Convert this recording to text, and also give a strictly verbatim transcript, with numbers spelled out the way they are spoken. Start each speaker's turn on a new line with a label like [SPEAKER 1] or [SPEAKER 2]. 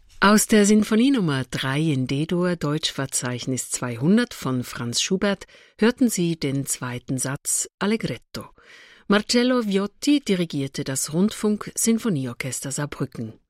[SPEAKER 1] Aus der Sinfonie Nummer drei in D-Dur, Deutschverzeichnis zweihundert von Franz Schubert, hörten Sie den zweiten Satz Allegretto. Marcello Viotti dirigierte das Rundfunk-Sinfonieorchester Saarbrücken.